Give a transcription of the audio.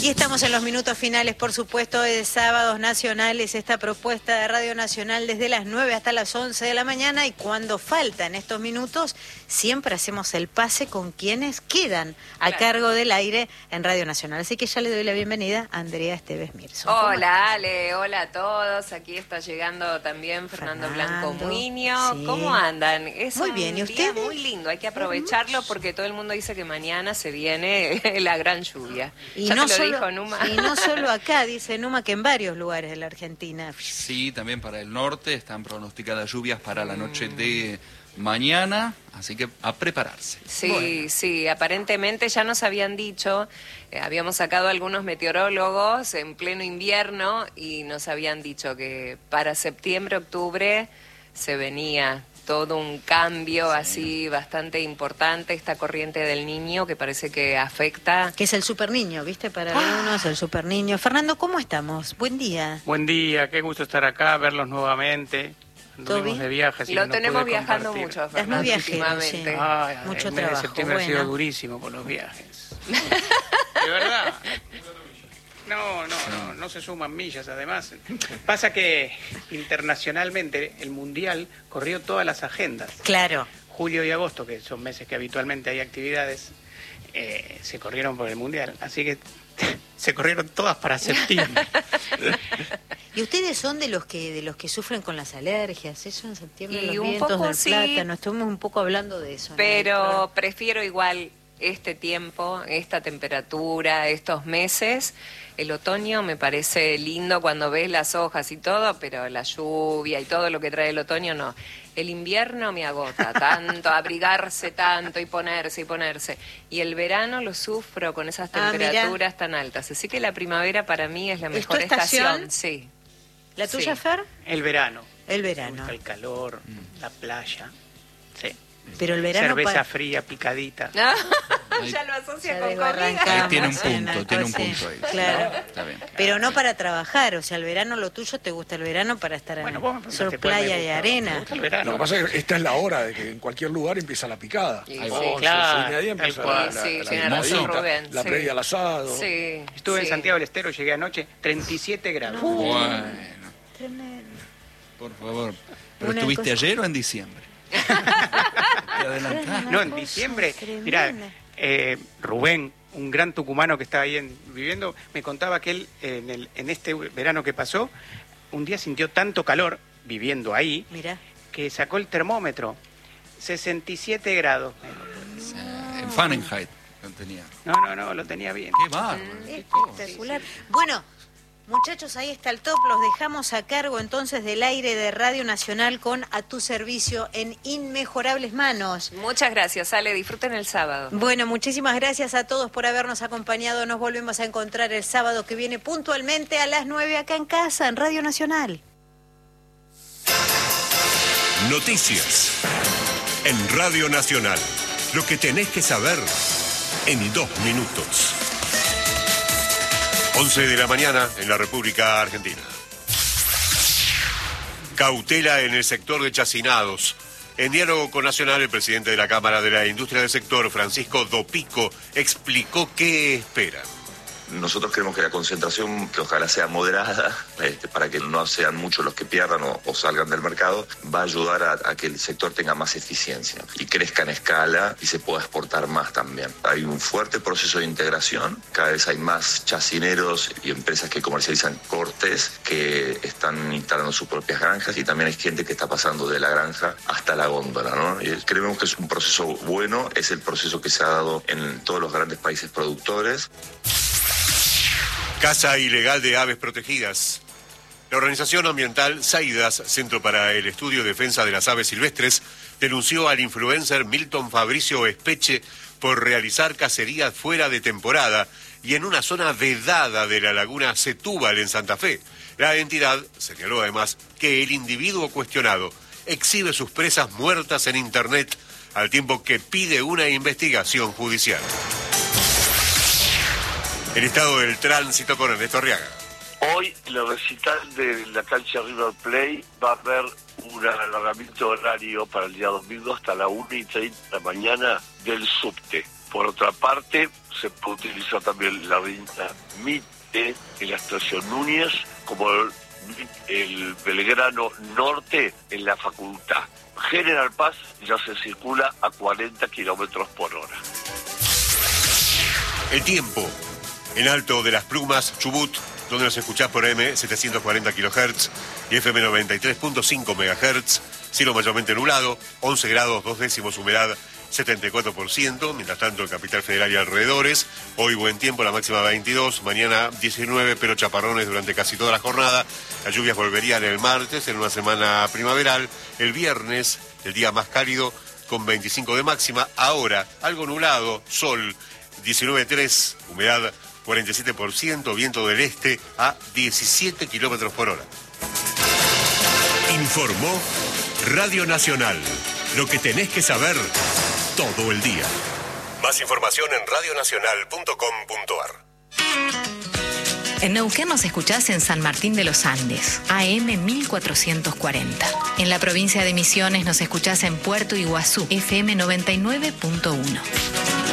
Y estamos en los minutos finales, por supuesto, de Sábados Nacionales, esta propuesta de Radio Nacional desde las 9 hasta las 11 de la mañana, y cuando faltan estos minutos, siempre hacemos el pase con quienes quedan a cargo del aire en Radio Nacional. Así que ya le doy la bienvenida a Andrea Esteves Mirson. Hola Ale, hola a todos, aquí está llegando también Fernando Blanco Muño. Sí. ¿Cómo andan? Es muy bien, ¿y ustedes? Muy lindo, hay que aprovecharlo porque todo el mundo dice que mañana se viene la gran lluvia. Y Ya no te lo solo, dijo Numa. y no solo acá, dice Numa, que en varios lugares de la Argentina. Sí, también para el norte están pronosticadas lluvias para la noche de mañana, así que a prepararse. Sí, Bueno. sí, aparentemente ya nos habían dicho, habíamos sacado algunos meteorólogos en pleno invierno y nos habían dicho que para septiembre, octubre se venía todo un cambio así bastante importante, esta corriente del Niño que parece que afecta. Que es el super niño, ¿viste? Para algunos, el super niño. Fernando, ¿cómo estamos? Buen día. Buen día, qué gusto estar acá, verlos nuevamente. ¿Todo Anduvimos bien? de viaje, así Lo que no tenemos pude viajando compartir. mucho, Es muy Fernando, viajero, últimamente. sí. Ay, Mucho el mes trabajo, de septiembre ha sido bueno. durísimo con los viajes. De verdad. No se suman millas, además. Pasa que internacionalmente el Mundial corrió todas las agendas. Claro. Julio y agosto, que son meses que habitualmente hay actividades, se corrieron por el Mundial. Así que se corrieron todas para septiembre. ¿Y ustedes son de los que sufren con las alergias? Eso en septiembre, Y los un vientos poco del sí, plátano. Estuvimos un poco hablando de eso, ¿no? Pero prefiero igual este tiempo, esta temperatura, estos meses. El otoño me parece lindo cuando ves las hojas y todo, pero la lluvia y todo lo que trae el otoño no. El invierno me agota tanto, abrigarse tanto y ponerse. Y el verano lo sufro con esas temperaturas tan altas. Así que la primavera para mí es la ¿Es mejor tu estación? estación. Sí. ¿La tuya, Sí. Fer? El verano. El Me verano. gusta el calor, la playa. Sí. Pero el verano... Cerveza fría, picadita. Ya lo asocia Ya con desbarrancamos. comida. Ahí tiene un Sí, punto, tiene un sí, punto ahí. claro. Está bien. Pero no para trabajar, o sea, el verano lo tuyo, te gusta el verano para estar Bueno, vos me en preguntaste sur, cuál me playa y gusta. Me arena. gusta el Lo verano. que pasa es que esta es la hora de que en cualquier lugar empieza la picada. Sí, Hay sí, once, claro, seis y media empieza tal cual. la Sí, tiene razón, limonita, Rubén, la sí. previa al asado. Sí. Estuve en sí. Santiago del Estero, llegué anoche, 37 grados. Bueno, Tremendo. por favor. ¿Pero Una estuviste cosa- ayer o en diciembre? Te adelantaste. No, en cosa diciembre, tremenda. mirá, Rubén, un gran tucumano que está ahí viviendo, me contaba que él en este verano que pasó, un día sintió tanto calor, viviendo ahí, Mirá. que sacó el termómetro, 67 grados. En Fahrenheit lo tenía. No, lo tenía bien. Qué bárbaro. Espectacular. Bueno, muchachos, ahí está el top. Los dejamos a cargo entonces del aire de Radio Nacional con A Tu Servicio en inmejorables manos. Muchas gracias, Ale. Disfruten el sábado. Bueno, muchísimas gracias a todos por habernos acompañado. Nos volvemos a encontrar el sábado que viene puntualmente a las 9 acá en casa, en Radio Nacional. Noticias en Radio Nacional. Lo que tenés que saber en 2 minutos. 11 de la mañana en la República Argentina. Cautela en el sector de chacinados. En diálogo con Nacional, el presidente de la Cámara de la Industria del Sector, Francisco Dopico, explicó qué espera. Nosotros creemos que la concentración, que ojalá sea moderada, para que no sean muchos los que pierdan o salgan del mercado, va a ayudar a que el sector tenga más eficiencia y crezca en escala y se pueda exportar más también. Hay un fuerte proceso de integración, cada vez hay más chacineros y empresas que comercializan cortes que están instalando sus propias granjas y también hay gente que está pasando de la granja hasta la góndola, ¿no? Y creemos que es un proceso bueno, es el proceso que se ha dado en todos los grandes países productores. Caza ilegal de aves protegidas. La organización ambiental Saidas, Centro para el Estudio y Defensa de las Aves Silvestres, denunció al influencer Milton Fabricio Espeche por realizar cacerías fuera de temporada y en una zona vedada de la laguna Setúbal en Santa Fe. La entidad señaló además que el individuo cuestionado exhibe sus presas muertas en Internet al tiempo que pide una investigación judicial. El estado del tránsito con Ernesto Arriaga. Hoy, en el recital de la cancha River Plate va a haber un alargamiento horario para el día domingo hasta la 1:30 de la mañana del subte. Por otra parte, se puede utilizar también la avenida Mitre en la estación Núñez, como el Belgrano Norte en la Facultad. General Paz ya se circula a 40 kilómetros por hora. El tiempo. En Alto de las Plumas, Chubut, donde nos escuchás por AM 740 kHz y FM 93.5 MHz. Cielo mayormente nublado, 11 grados, 2 décimos, humedad 74%. Mientras tanto, en Capital Federal y alrededores. Hoy buen tiempo, la máxima 22, mañana 19, pero chaparrones durante casi toda la jornada. Las lluvias volverían el martes, en una semana primaveral. El viernes, el día más cálido, con 25 de máxima. Ahora, algo nublado, sol, 19,3, humedad 47%, viento del este a 17 kilómetros por hora. Informó Radio Nacional. Lo que tenés que saber todo el día. Más información en radionacional.com.ar. En Neuquén nos escuchás en San Martín de los Andes, AM 1440. En la provincia de Misiones nos escuchás en Puerto Iguazú, FM 99.1.